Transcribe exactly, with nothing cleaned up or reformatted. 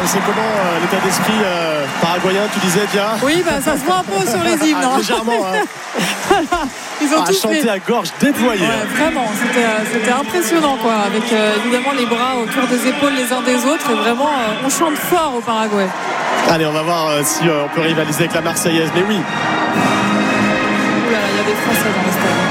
c'est comment euh, l'état d'esprit euh, paraguayen, tu disais, Dia? Oui, bah, ça se voit un peu sur les hymnes. Ah, hein. légèrement. Hein. Voilà. Ils ont Ah, tous chanter fait... à gorge déployée. Ouais, vraiment, c'était, euh, c'était impressionnant, quoi, avec euh, évidemment les bras autour des épaules les uns des autres. Et vraiment, euh, on chante fort au Paraguay. Allez, on va voir euh, si euh, on peut rivaliser avec la Marseillaise. Mais oui. Ouh là là, il y a des Français dans le stade.